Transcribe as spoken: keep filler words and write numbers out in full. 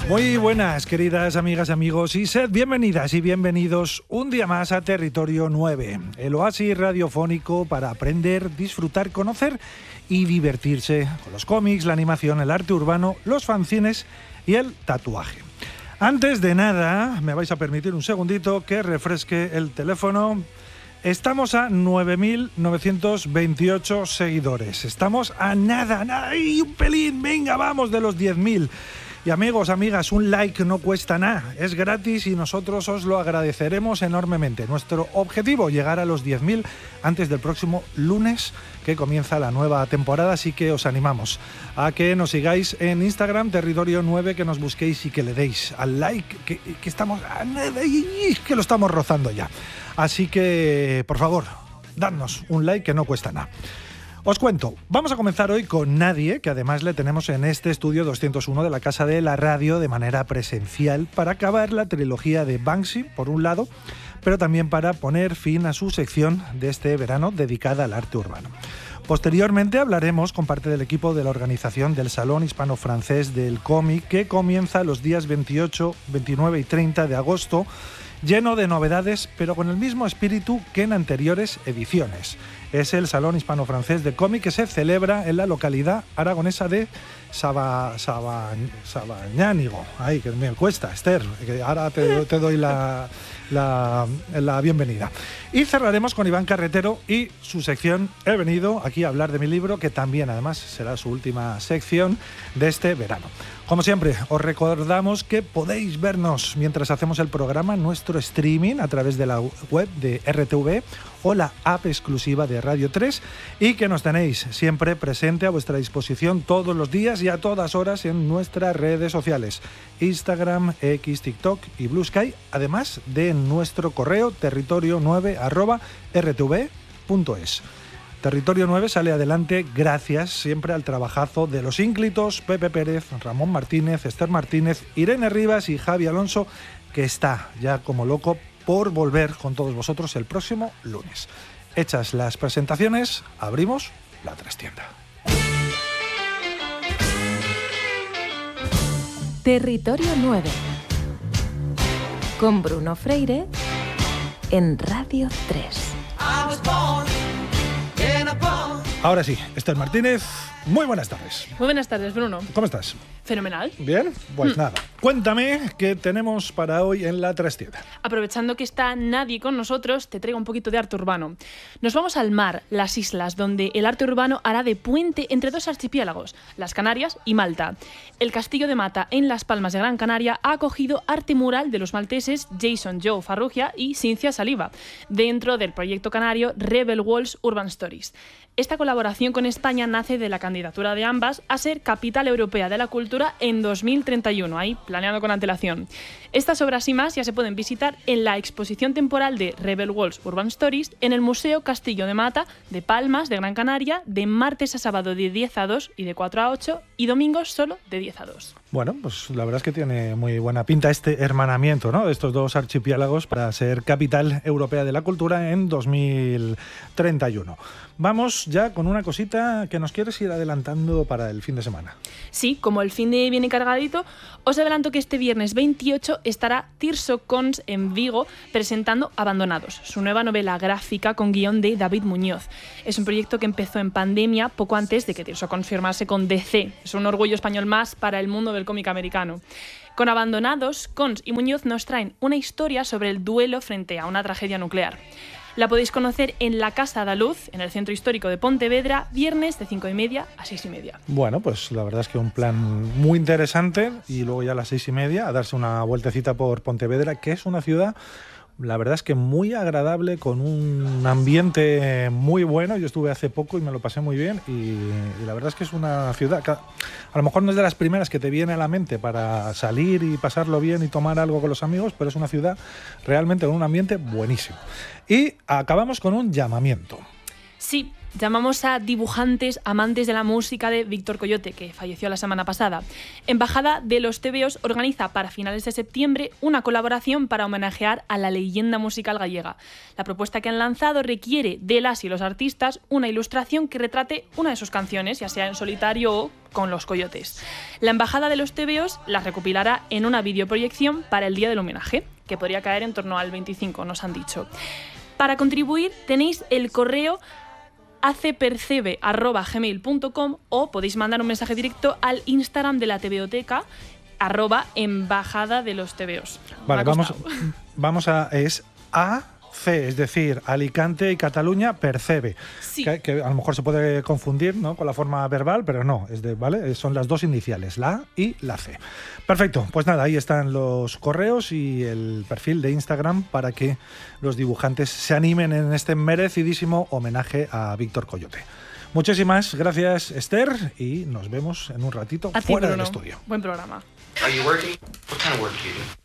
Muy buenas, queridas amigas y amigos, y sed bienvenidas y bienvenidos un día más a Territorio nueve, el oasis radiofónico para aprender, disfrutar, conocer y divertirse con los cómics, la animación, el arte urbano, los fanzines y el tatuaje. Antes de nada, me vais a permitir un segundito que refresque el teléfono. Estamos a nueve mil novecientos veintiocho seguidores. Estamos a nada, nada, y un pelín, venga, vamos, de los diez mil. Y amigos, amigas, un like no cuesta nada, es gratis y nosotros os lo agradeceremos enormemente. Nuestro objetivo, llegar a los diez mil antes del próximo lunes, que comienza la nueva temporada, así que os animamos a que nos sigáis en Instagram, Territorio nueve, que nos busquéis y que le deis al like, que, que estamos a nada y que lo estamos rozando ya. Así que, por favor, dadnos un like que no cuesta nada. Os cuento, vamos a comenzar hoy con Nadie, que además le tenemos en este estudio doscientos uno de la Casa de la Radio de manera presencial para acabar la trilogía de Banksy, por un lado, pero también para poner fin a su sección de este verano dedicada al arte urbano. Posteriormente hablaremos con parte del equipo de la organización del Salón Hispano-Francés del Cómic, que comienza los días veintiocho, veintinueve y treinta de agosto, lleno de novedades, pero con el mismo espíritu que en anteriores ediciones. Es el Salón Hispano-Francés de Cómic, que se celebra en la localidad aragonesa de Saba, Saba, Sabañánigo. Ay, que me cuesta, Esther, que ahora te, te doy la, la, la bienvenida. Y cerraremos con Iván Carretero y su sección He venido aquí a hablar de mi libro, que también además será su última sección de este verano. Como siempre, os recordamos que podéis vernos mientras hacemos el programa en nuestro streaming a través de la web de R T V o la app exclusiva de Radio tres, y que nos tenéis siempre presente a vuestra disposición todos los días y a todas horas en nuestras redes sociales, Instagram, X, TikTok y Blue Sky, además de nuestro correo territorio nueve arroba r t v punto es. Territorio nueve sale adelante gracias siempre al trabajazo de los ínclitos Pepe Pérez, Ramón Martínez, Esther Martínez, Irene Rivas y Javi Alonso, que está ya como loco por volver con todos vosotros el próximo lunes. Hechas las presentaciones, abrimos la trastienda. Territorio nueve, con Bruno Freire en Radio tres. Ahora sí, Esther Martínez, muy buenas tardes. Muy buenas tardes, Bruno. ¿Cómo estás? Fenomenal. ¿Bien? Pues mm. nada, cuéntame qué tenemos para hoy en la trastienda. Aprovechando que está Nadie con nosotros, te traigo un poquito de arte urbano. Nos vamos al mar, las islas, donde el arte urbano hará de puente entre dos archipiélagos, las Canarias y Malta. El Castillo de Mata, en Las Palmas de Gran Canaria, ha acogido arte mural de los malteses Jason Joe Farrugia y Cynthia Saliba, dentro del proyecto canario Rebel Walls Urban Stories. Esta colaboración con España nace de la candidatura de ambas a ser Capital Europea de la Cultura en dos mil treinta y uno, ahí planeando con antelación. Estas obras y más ya se pueden visitar en la exposición temporal de Rebel Walls Urban Stories en el Museo Castillo de Mata de Palmas de Gran Canaria, de martes a sábado de diez a dos y de cuatro a ocho, y domingos solo de diez a dos. Bueno, pues la verdad es que tiene muy buena pinta este hermanamiento, ¿no?, de estos dos archipiélagos para ser Capital Europea de la Cultura en dos mil treinta y uno. Vamos ya con una cosita que nos quieres ir adelantando para el fin de semana. Sí, como el fin de viene cargadito, os adelanto que este viernes veintiocho estará Tirso Cons en Vigo presentando Abandonados, su nueva novela gráfica con guión de David Muñoz. Es un proyecto que empezó en pandemia, poco antes de que Tirso Cons firmase con D C. Es un orgullo español más para el mundo del cómic americano. Con Abandonados, Cons y Muñoz nos traen una historia sobre el duelo frente a una tragedia nuclear. La podéis conocer en la Casa da Luz, en el Centro Histórico de Pontevedra, viernes de cinco y media a seis y media. Bueno, pues la verdad es que un plan muy interesante, y luego ya a las seis y media a darse una vueltecita por Pontevedra, que es una ciudad, la verdad es que muy agradable, con un ambiente muy bueno. Yo estuve hace poco y me lo pasé muy bien, y, y la verdad es que es una ciudad que a lo mejor no es de las primeras que te viene a la mente para salir y pasarlo bien y tomar algo con los amigos, pero es una ciudad realmente con un ambiente buenísimo. Y acabamos con un llamamiento. Sí, Llamamos a dibujantes amantes de la música de Víctor Coyote, que falleció la semana pasada. Embajada de los Tebeos organiza para finales de septiembre una colaboración para homenajear a la leyenda musical gallega. La propuesta que han lanzado requiere de las y los artistas una ilustración que retrate una de sus canciones, ya sea en solitario o con los Coyotes. La Embajada de los Tebeos las recopilará en una videoproyección para el día del homenaje, que podría caer en torno al veinticinco, nos han dicho. Para contribuir tenéis el correo a c percebe arroba gmail punto com o podéis mandar un mensaje directo al Instagram de la Tebeoteca, arroba embajada de los Tebeos. Vale, vamos, vamos a... es A... C, es decir, Alicante y Cataluña, percebe. Sí. Que, que a lo mejor se puede confundir, ¿no?, con la forma verbal, pero no, es de, ¿vale? Son las dos iniciales, la A y la C. Perfecto, pues nada, ahí están los correos y el perfil de Instagram para que los dibujantes se animen en este merecidísimo homenaje a Víctor Coyote. Muchísimas gracias, Esther, y nos vemos en un ratito A ti, fuera Bruno. del estudio. Buen programa. Are you working? What kind of work do you do?